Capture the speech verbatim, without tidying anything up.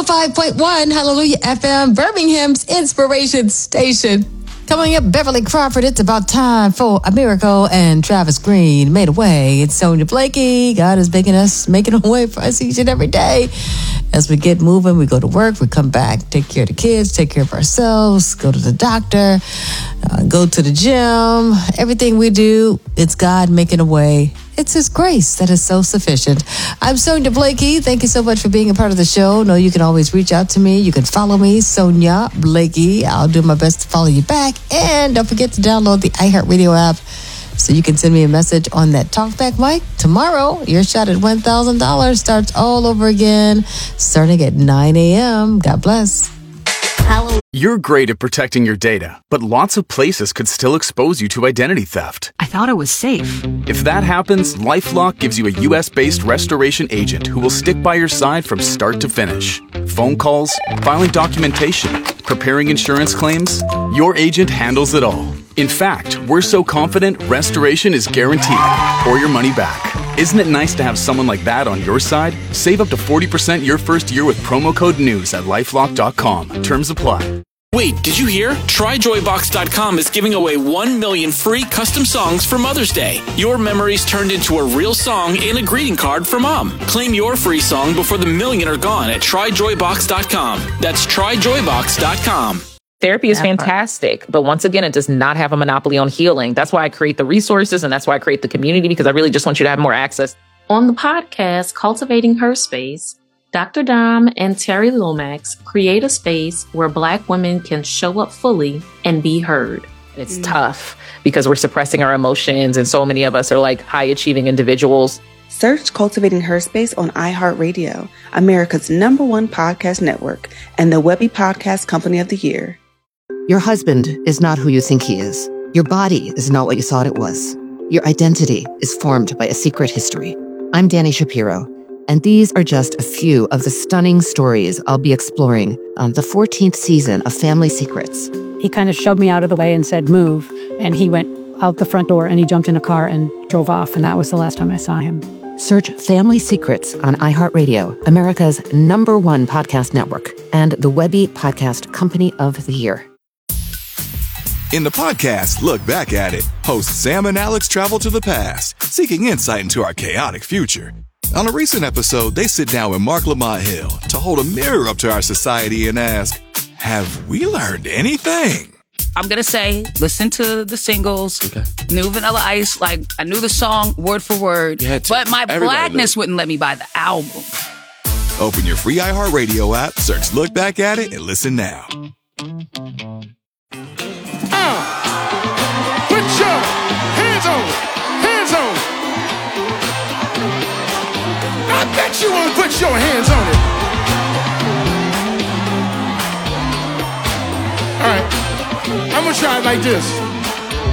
five point one, Hallelujah F M, Birmingham's Inspiration Station. Coming up, Beverly Crawford, it's about time for a miracle, and Travis Green made a way. It's Sonia Blakey. God is making us, making a way for us each and every day. As we get moving, we go to work, we come back, take care of the kids, take care of ourselves, go to the doctor, uh, go to the gym. Everything we do, it's God making a way. It's His grace that is so sufficient. I'm Sonia Blakey. Thank you so much for being a part of the show. Know you can always reach out to me. You can follow me, Sonia Blakey. I'll do my best to follow you back. And don't forget to download the iHeartRadio app so you can send me a message on that talkback mic. Tomorrow, your shot at one thousand dollars starts all over again, starting at nine a.m. God bless. Hello. You're great at protecting your data, but lots of places could still expose you to identity theft. I thought it was safe. If that happens, LifeLock gives you a U S-based restoration agent who will stick by your side from start to finish. Phone calls, filing documentation, preparing insurance claims, your agent handles it all. In fact, we're so confident restoration is guaranteed or your money back. Isn't it nice to have someone like that on your side? Save up to forty percent your first year with promo code NEWS at lifelock dot com. Terms apply. Wait, did you hear? Try Joy Box dot com is giving away one million free custom songs for Mother's Day. Your memories turned into a real song and a greeting card for Mom. Claim your free song before the million are gone at Try Joy Box dot com. That's Try Joy Box dot com. Therapy is fantastic, but once again, it does not have a monopoly on healing. That's why I create the resources, and that's why I create the community, because I really just want you to have more access. On the podcast, Cultivating Her Space, Doctor Dom and Terry Lomax create a space where Black women can show up fully and be heard. It's mm. tough because we're suppressing our emotions, and so many of us are like high-achieving individuals. Search Cultivating Her Space on iHeartRadio, America's number one podcast network, and the Webby Podcast Company of the Year. Your husband is not who you think he is. Your body is not what you thought it was. Your identity is formed by a secret history. I'm Dani Shapiro, and these are just a few of the stunning stories I'll be exploring on the fourteenth season of Family Secrets. He kind of shoved me out of the way and said, move, and he went out the front door and he jumped in a car and drove off, and that was the last time I saw him. Search Family Secrets on iHeartRadio, America's number one podcast network, and the Webby Podcast Company of the Year. In the podcast, Look Back at It, hosts Sam and Alex travel to the past, seeking insight into our chaotic future. On a recent episode, they sit down with Mark Lamont Hill to hold a mirror up to our society and ask, have we learned anything? I'm going to say, listen to the singles, okay. New Vanilla Ice, like, I knew the song word for word, but my blackness wouldn't let me buy the album. Open your free iHeartRadio app, search Look Back at It, and listen now. Uh, put your hands on it. Hands on it. I bet you won't put your hands on it. All right. I'm going to try it like this.